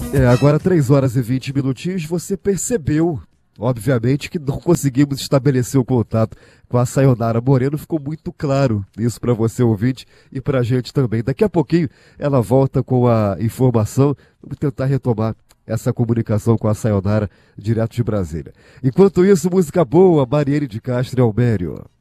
Agora 3 horas e 20 minutinhos, você percebeu, obviamente, que não conseguimos estabelecer o contato com a Sayonara Moreno. Ficou muito claro isso para você, ouvinte, e para a gente também. Daqui a pouquinho ela volta com a informação. Vamos tentar retomar essa comunicação com a Sayonara direto de Brasília. Enquanto isso, música boa, Mariene de Castro e Almério.